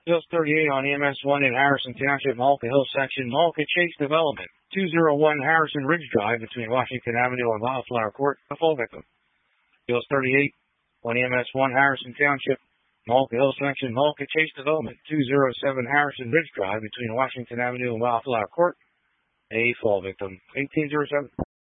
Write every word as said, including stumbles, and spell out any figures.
Hills thirty-eight on E M S one in Harrison Township, Malka Hill section, Malka Chase Development, two oh one Harrison Ridge Drive between Washington Avenue and Wildflower Court, a full victim. Hills thirty-eight on E M S one Harrison Township, Malka Hill section, Malka Chase Development, two oh seven Harrison Ridge Drive between Washington Avenue and Wildflower Court, a fall victim. eighteen oh seven.